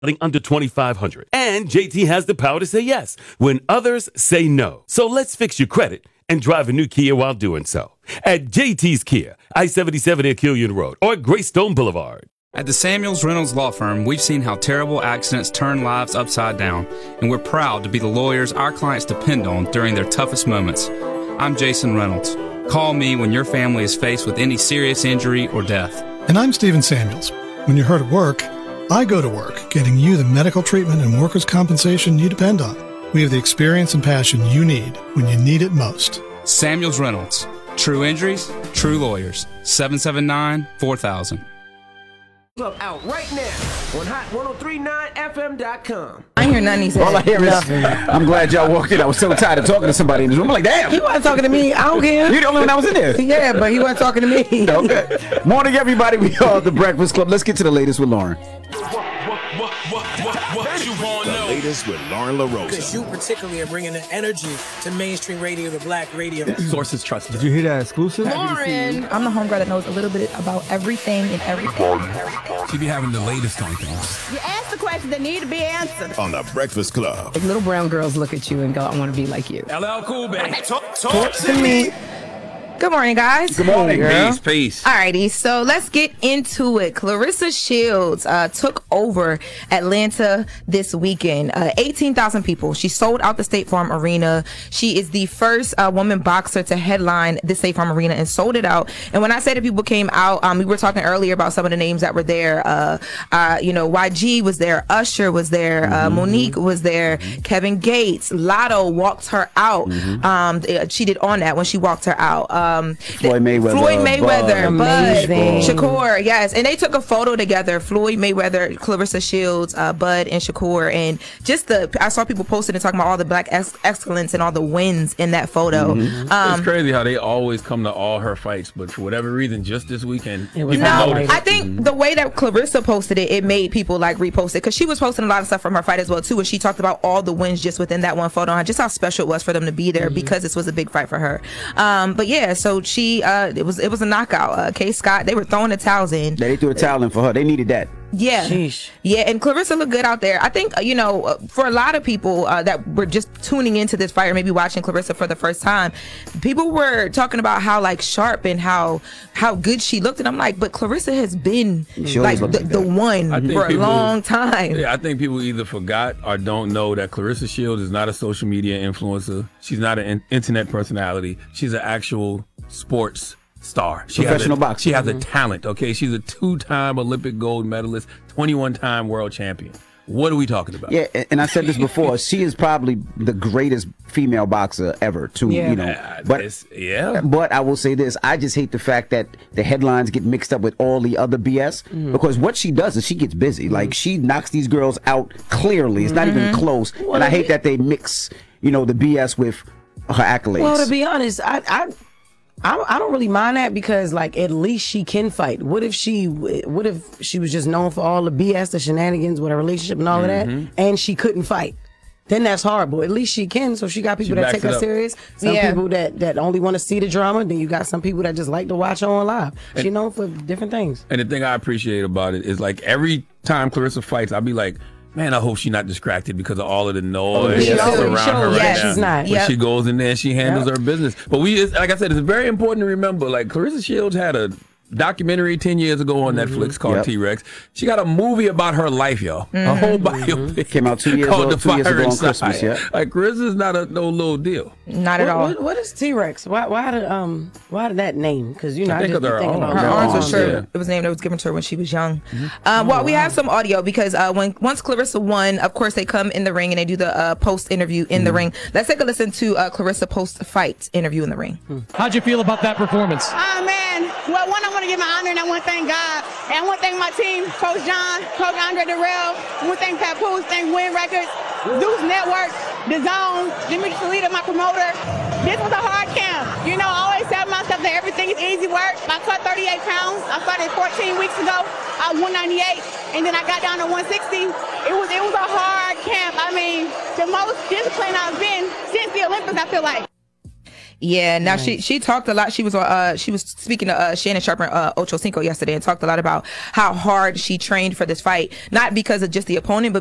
under 2,500. And JT has the power to say yes when others say no. So let's fix your credit and drive a new Kia while doing so. At JT's Kia, I-77 at Killian Road or Greystone Boulevard. At the Samuels Reynolds Law Firm, we've seen how terrible accidents turn lives upside down, and we're proud to be the lawyers our clients depend on during their toughest moments. I'm Jason Reynolds. Call me when your family is faced with any serious injury or death. And I'm Stephen Samuels. When you're hurt at work, I go to work, getting you the medical treatment and workers' compensation you depend on. We have the experience and passion you need when you need it most. Samuels Reynolds. True injuries, true lawyers. 779-4000. Out right now on hot1039fm.com. I hear nothing he said. All I hear is, I'm glad y'all walked in. I was so tired of talking to somebody in this room. I'm like, damn. He wasn't talking to me. I don't care. You're the only one that was in there. Yeah, but he wasn't talking to me. Okay. Morning, everybody. We are The Breakfast Club. Let's get to the latest with Lauren. What you want to know? The latest with Lauren LaRosa. Because you particularly are bringing the energy to mainstream radio, the black radio. Sources trusted. Did you hear that exclusive? Lauren. I'm the homegirl that knows a little bit about everything and everything. She be having the latest on things. You ask the questions that need to be answered. On The Breakfast Club. Like little brown girls look at you and go, I want to be like you. LL Cool, baby. Talk to me. Good morning, guys. Good morning, girl. Peace. Alrighty, so let's get into it. Claressa Shields took over Atlanta this weekend. 18,000 people. She sold out the State Farm Arena. She is the first woman boxer to headline the State Farm Arena and sold it out. And when I say that people came out, we were talking earlier about some of the names that were there. YG was there. Usher was there. Monique was there. Kevin Gates. Lotto walked her out. She did On That when she walked her out. Floyd Mayweather, Bud, Shakur, yes, and they took a photo together. Floyd Mayweather, Claressa Shields, Bud, and Shakur, and just I saw people posting and talking about all the black excellence and all the wins in that photo. It's crazy how they always come to all her fights, but for whatever reason, just this weekend, I think the way that Claressa posted it made people like repost it because she was posting a lot of stuff from her fight as well too, and she talked about all the wins just within that one photo and just how special it was for them to be there because this was a big fight for her. But yeah. So she, it was a knockout. Kay Scott, they were throwing the towels in. They threw the towel in for her. They needed that. Yeah. Sheesh. Yeah, and Claressa looked good out there. I think, for a lot of people that were just tuning into this fight or maybe watching Claressa for the first time, people were talking about how like sharp and how good she looked. And I'm like, but Claressa has been like the one for a long time. Yeah, I think people either forgot or don't know that Claressa Shields is not a social media influencer. She's not an internet personality. She's an actual sports star. Professional boxer. She has a talent, okay? She's a 2-time Olympic gold medalist, 21-time world champion. What are we talking about? Yeah, and I said this before. She is probably the greatest female boxer ever, too. But I will say this. I just hate the fact that the headlines get mixed up with all the other BS because what she does is she gets busy. Like, she knocks these girls out clearly. It's not even close. Well, and I hate that they mix, the BS with her accolades. Well, to be honest, I don't really mind that because, like, at least she can fight. What if she was just known for all the BS, the shenanigans with her relationship and all of that, and she couldn't fight? Then that's horrible. At least she can. So she got people that take her serious. Some people that only want to see the drama. Then you got some people that just like to watch her on live. She's known for different things. And the thing I appreciate about it is, like, every time Claressa fights, I'll be like, man, I hope she's not distracted because of all of the noise around her right now. She's not. When she goes in there, she handles her business. But like I said, it's very important to remember, like, Claressa Shields had a documentary 10 years ago on Netflix called T-Rex. She got a movie about her life, y'all. A whole biopic. Came out 2 years ago on Christmas, Like, Claressa's not no little deal. Not at all. What is T-Rex? Why did that name? Because, I just think about her arms were sure. It was named that was given to her when she was young. Well, we have some audio because once Claressa won, of course, they come in the ring and they do the post interview in the ring. Let's take a listen to Claressa post fight interview in the ring. How'd you feel about that performance? Oh, man. Well, one, I want to give my honor and I want to thank God. And I want to thank my team, Coach John, Coach Andre Darrell. I want to thank Pat Poose, thank Win Records, Zeus Network, The Zone, Jimmy Salita, my promoter. This was a hard camp. I always tell myself that everything is easy work. I cut 38 pounds. I started 14 weeks ago. I was 198, and then I got down to 160. It was a hard camp. I mean, the most disciplined I've been since the Olympics, I feel like. Yeah, now she talked a lot. She was speaking to Shannon Sharp and Ocho Cinco yesterday and talked a lot about how hard she trained for this fight, not because of just the opponent, but